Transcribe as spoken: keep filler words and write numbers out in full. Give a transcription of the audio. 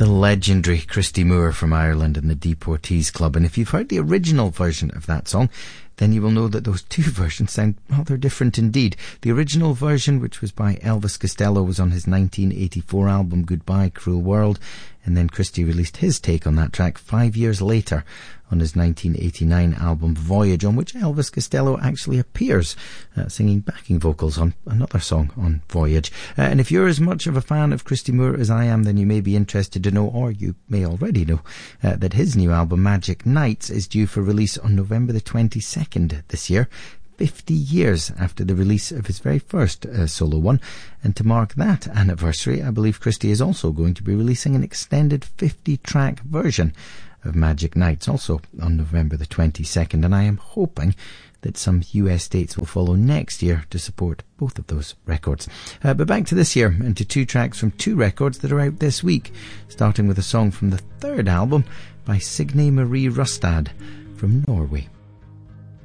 The legendary Christy Moore from Ireland and the Deportees Club. And if you've heard the original version of that song, then you will know that those two versions sound rather different indeed. The original version, which was by Elvis Costello, was on his nineteen eighty-four album Goodbye Cruel World, and then Christy released his take on that track five years later on his nineteen eighty-nine album Voyage, on which Elvis Costello actually appears, uh, singing backing vocals on another song on Voyage. Uh, and if you're as much of a fan of Christy Moore as I am, then you may be interested to know, or you may already know, uh, that his new album Magic Nights is due for release on November the twenty-second this year, fifty years after the release of his very first uh, solo one. And to mark that anniversary, I believe Christy is also going to be releasing an extended fifty-track version of Magic Nights, also on November the twenty-second, and I am hoping that some U S dates will follow next year to support both of those records. Uh, but back to this year, and to two tracks from two records that are out this week, starting with a song from the third album by Signe Marie Rustad from Norway.